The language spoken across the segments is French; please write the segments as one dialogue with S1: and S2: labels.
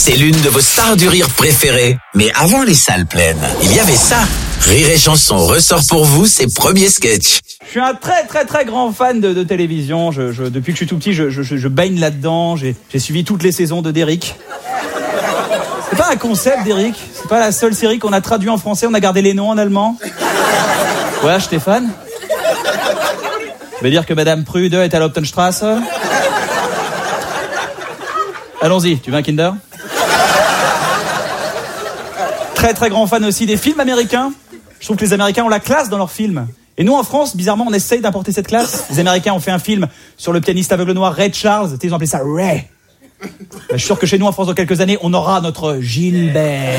S1: C'est l'une de vos stars du rire préférées. Mais avant les salles pleines, il y avait ça. Rire et Chanson ressort pour vous ses premiers sketchs.
S2: Je suis un très grand fan de télévision. Depuis que je suis tout petit, je baigne là-dedans. J'ai suivi toutes les saisons de Derrick. C'est pas un concept, Derrick. C'est pas la seule série qu'on a traduit en français. On a gardé les noms en allemand. Ouais, Stéphane. Ça veut dire que Madame Prude est à l'Optenstrasse. Allons-y, tu veux un Kinder? Très grand fan aussi des films américains. Je trouve que les Américains ont la classe dans leurs films. Et nous, en France, bizarrement, on essaye d'importer cette classe. Les Américains ont fait un film sur le pianiste aveugle noir Ray Charles. Ils ont appelé ça Ray. Je suis sûr que chez nous, en France, dans quelques années, on aura notre Gilbert.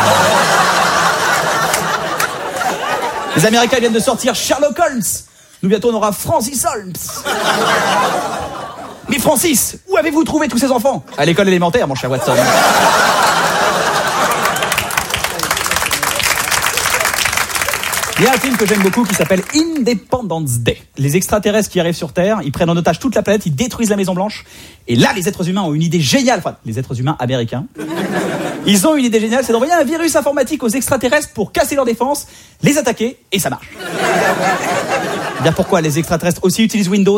S2: Les Américains viennent de sortir Sherlock Holmes. Nous, bientôt, on aura Francis Holmes. Mais Francis, où avez-vous trouvé tous ces enfants? À l'école élémentaire, mon cher Watson. Il y a un film que j'aime beaucoup qui s'appelle Independence Day. Les extraterrestres qui arrivent sur Terre, ils prennent en otage toute la planète, ils détruisent la Maison Blanche. Et là, les êtres humains ont une idée géniale. Enfin, les êtres humains américains. Ils ont une idée géniale, c'est d'envoyer un virus informatique aux extraterrestres pour casser leur défense, les attaquer, et ça marche. Bien pourquoi les extraterrestres aussi utilisent Windows?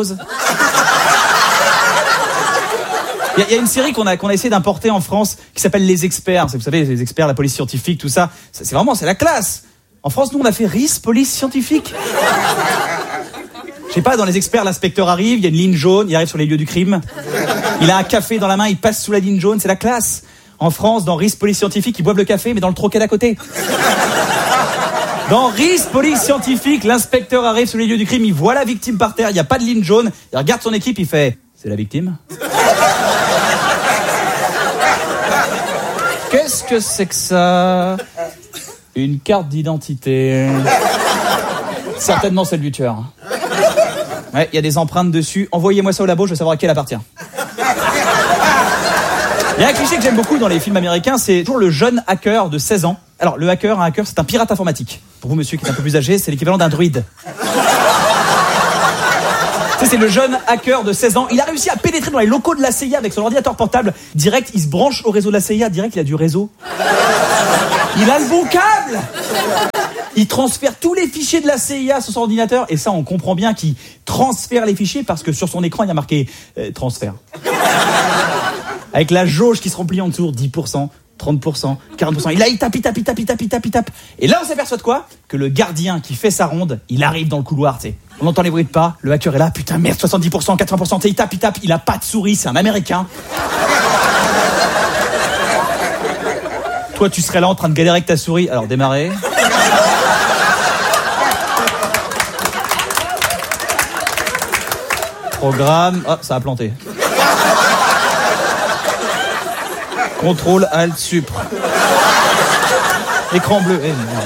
S2: Il y a une série qu'on a essayé d'importer en France qui s'appelle Les Experts. Vous savez, les experts, la police scientifique, tout ça. C'est la classe. En France, nous, on a fait RIS, police scientifique. Je sais pas, dans Les Experts, l'inspecteur arrive, il y a une ligne jaune, il arrive sur les lieux du crime. Il a un café dans la main, il passe sous la ligne jaune, c'est la classe. En France, dans RIS, police scientifique, ils boivent le café, mais dans le troquet d'à côté. Dans RIS, police scientifique, l'inspecteur arrive sur les lieux du crime, il voit la victime par terre, il n'y a pas de ligne jaune, il regarde son équipe, il fait « C'est la victime ?» Qu'est-ce que c'est que ça? Une carte d'identité. Certainement celle du tueur. Ouais, il y a des empreintes dessus. Envoyez-moi ça au labo, je veux savoir à qui elle appartient. Il y a un cliché que j'aime beaucoup dans les films américains, c'est toujours le jeune hacker de 16 ans. Alors, un hacker, c'est un pirate informatique. Pour vous, monsieur qui est un peu plus âgé, c'est l'équivalent d'un druide. C'est le jeune hacker de 16 ans. Il a réussi à pénétrer dans les locaux de la CIA avec son ordinateur portable. Direct, il se branche au réseau de la CIA. Direct, il a du réseau. Il a le bon câble. Il transfère tous les fichiers de la CIA sur son ordinateur. Et ça, on comprend bien qu'il transfère les fichiers parce que sur son écran, il y a marqué transfert. Avec la jauge qui se remplit en dessous, 10%. 30%, 40%. Il tape. Et là, on s'aperçoit de quoi? Que le gardien qui fait sa ronde, il arrive dans le couloir, tu sais. On entend les bruits de pas, le hacker est là, putain, merde, 70%, 80%, tu sais, il tape, il a pas de souris, c'est un Américain. Toi, tu serais là en train de galérer avec ta souris, alors démarrer. Programme, ça a planté. Contrôle, Alt, Supr. Écran bleu.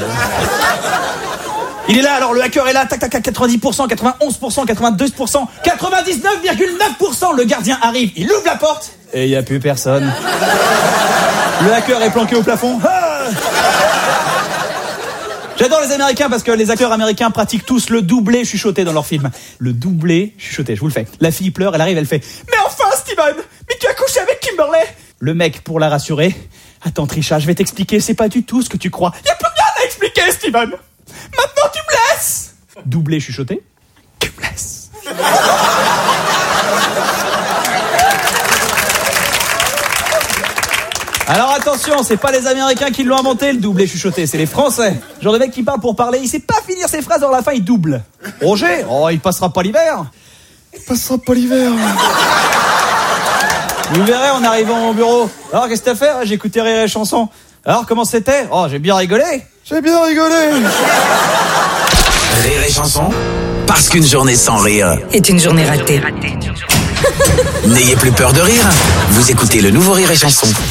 S2: Il est là, alors le hacker est là, tac, 90%, 91%, 92%, 99,9%. Le gardien arrive, il ouvre la porte et il n'y a plus personne. Le hacker est planqué au plafond. J'adore les Américains parce que les acteurs américains pratiquent tous le doublé chuchoté dans leurs films. Le doublé chuchoté, je vous le fais. La fille pleure, elle arrive, elle fait « Mais enfin, Steven, mais tu as couché avec Kimberly !» Le mec, pour la rassurer, « Attends, Trisha, je vais t'expliquer, c'est pas du tout ce que tu crois. Y a plus rien à expliquer, Steven. Maintenant, tu me laisses !» Doublé chuchoté, « Tu me laisses. » Alors attention, c'est pas les Américains qui l'ont inventé, le doublé chuchoté, c'est les Français. Genre de mec qui parle pour parler, il sait pas finir ses phrases, alors à la fin il double. Roger, il passera pas l'hiver. Il passera pas l'hiver. Vous verrez en arrivant au bureau. Alors qu'est-ce que t'as fait? J'ai écouté Rire et Chanson. Alors comment c'était? J'ai bien rigolé. J'ai bien rigolé.
S1: Rire et Chanson, parce qu'une journée sans rire
S3: est une journée ratée.
S1: N'ayez plus peur de rire, vous écoutez le nouveau Rire et Chanson.